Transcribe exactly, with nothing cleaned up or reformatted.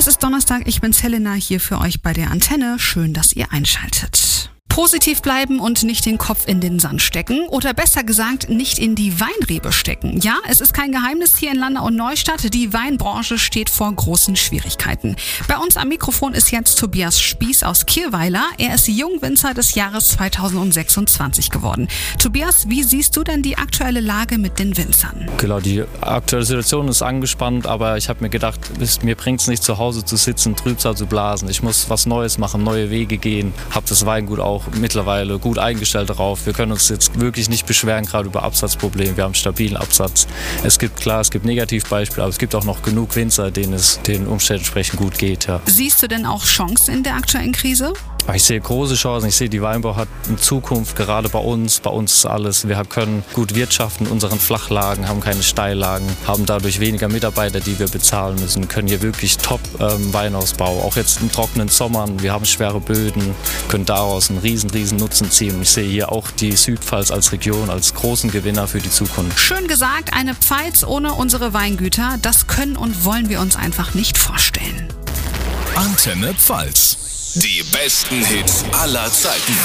Es ist Donnerstag, ich bin's Helena, hier für euch bei der Antenne. Schön, dass ihr einschaltet. Positiv bleiben und nicht den Kopf in den Sand stecken oder besser gesagt nicht in die Weinrebe stecken. Ja, es ist kein Geheimnis hier in Landau und Neustadt, die Weinbranche steht vor großen Schwierigkeiten. Bei uns am Mikrofon ist jetzt Tobias Spieß aus Kirweiler. Er ist Jungwinzer des Jahres zweitausendsechsundzwanzig geworden. Tobias, wie siehst du denn die aktuelle Lage mit den Winzern? Genau, die aktuelle Situation ist angespannt, aber ich habe mir gedacht, mir bringt es nicht zu Hause zu sitzen, Trübsal zu blasen. Ich muss was Neues machen, neue Wege gehen, habe das Weingut auch mittlerweile gut eingestellt darauf. Wir können uns jetzt wirklich nicht beschweren, gerade über Absatzprobleme. Wir haben stabilen Absatz. Es gibt klar, es gibt Negativbeispiele, aber es gibt auch noch genug Winzer, denen es den Umständen entsprechend gut geht. Ja. Siehst du denn auch Chancen in der aktuellen Krise? Ich sehe große Chancen. Ich sehe, die Weinbau hat eine Zukunft, gerade bei uns. Bei uns ist alles. Wir können gut wirtschaften in unseren Flachlagen, haben keine Steillagen, haben dadurch weniger Mitarbeiter, die wir bezahlen müssen, können hier wirklich top ähm, Weinausbau. Auch jetzt in trockenen Sommern. Wir haben schwere Böden, können daraus einen riesen, riesen Nutzen ziehen. Ich sehe hier auch die Südpfalz als Region als großen Gewinner für die Zukunft. Schön gesagt, eine Pfalz ohne unsere Weingüter, das können und wollen wir uns einfach nicht vorstellen. Antenne Pfalz. Die besten Hits aller Zeiten.